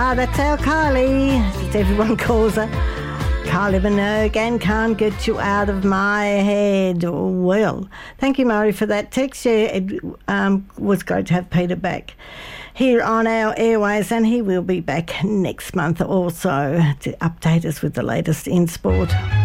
That's our Kylie, as everyone calls her. Kylie Minogue and Can't Get You Out of My Head. Well, thank you, Murray, for that text. Yeah, it was great to have Peter back here on our airways, and he will be back next month also to update us with the latest in sport.